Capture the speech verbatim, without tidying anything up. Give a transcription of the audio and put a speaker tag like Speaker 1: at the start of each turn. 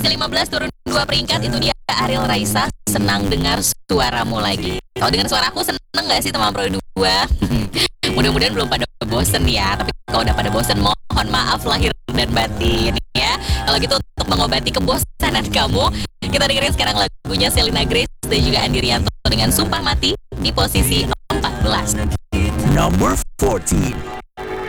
Speaker 1: ke lima belas turun dua peringkat. Itu dia Ariel Raisa. Senang dengar suaramu lagi. Kalau dengar suaraku seneng gak sih teman Pro dua? Mudah-mudahan belum pada bosen ya. Tapi kalau udah pada bosen mohon maaf lahir dan batin ya. Kalau gitu untuk mengobati kebosanan kamu, kita dengerin sekarang lagunya Selena Grace dan juga Andi Rianto dengan Sumpah Mati di posisi empat belas.
Speaker 2: Number fourteen.